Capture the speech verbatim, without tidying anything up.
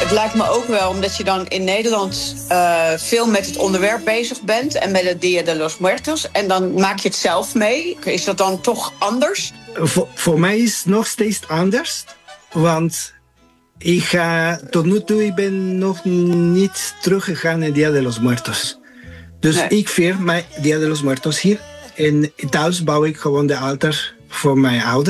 Het lijkt me ook wel, omdat je dan in Nederland uh, veel met het onderwerp bezig bent en met het Dia de los Muertos. En dan maak je het zelf mee. Is dat dan toch anders? Voor, voor mij is het nog steeds anders. Want ik ga, tot nu toe ik ben nog niet teruggegaan naar Dia de los Muertos. Dus nee. Ik vier mijn Dia de los Muertos hier. En thuis bouw ik gewoon de altaar voor mijn ouders.